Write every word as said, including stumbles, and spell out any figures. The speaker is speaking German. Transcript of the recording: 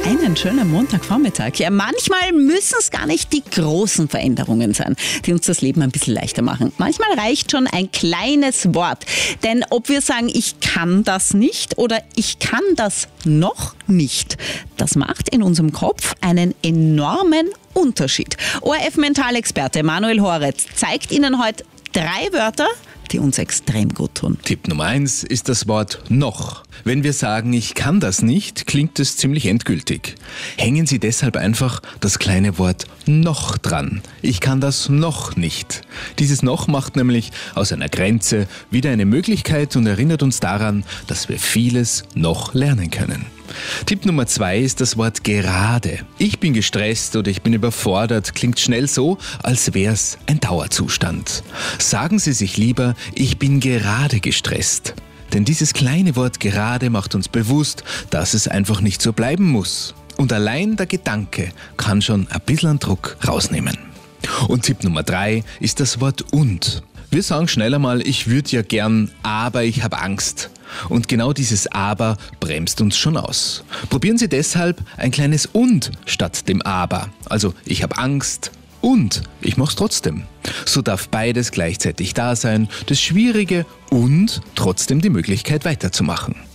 Einen schönen Montagvormittag. Ja, manchmal müssen es gar nicht die großen Veränderungen sein, die uns das Leben ein bisschen leichter machen. Manchmal reicht schon ein kleines Wort. Denn ob wir sagen, ich kann das nicht oder ich kann das noch nicht, das macht in unserem Kopf einen enormen Unterschied. O R F-Mentalexperte Manuel Horetz zeigt Ihnen heute drei Wörter, die uns extrem gut tun. Tipp Nummer eins ist das Wort noch. Wenn wir sagen, ich kann das nicht, klingt es ziemlich endgültig. Hängen Sie deshalb einfach das kleine Wort noch dran. Ich kann das noch nicht. Dieses noch macht nämlich aus einer Grenze wieder eine Möglichkeit und erinnert uns daran, dass wir vieles noch lernen können. Tipp Nummer zwei ist das Wort gerade. Ich bin gestresst oder ich bin überfordert, klingt schnell so, als wäre es ein Dauerzustand. Sagen Sie sich lieber, ich bin gerade gestresst. Denn dieses kleine Wort gerade macht uns bewusst, dass es einfach nicht so bleiben muss. Und allein der Gedanke kann schon ein bisschen Druck rausnehmen. Und Tipp Nummer drei ist das Wort und. Wir sagen schneller mal, ich würde ja gern, aber ich habe Angst. Und genau dieses Aber bremst uns schon aus. Probieren Sie deshalb ein kleines Und statt dem Aber. Also ich habe Angst und ich mache es trotzdem. So darf beides gleichzeitig da sein, das Schwierige und trotzdem die Möglichkeit weiterzumachen.